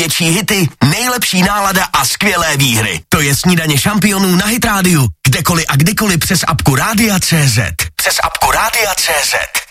největší hity, nejlepší nálada a skvělé výhry. To je Snídaně šampionů na Hit rádiu. Kdekoliv a kdykoliv přes apku Rádia.cz. Přes apku Rádia.cz.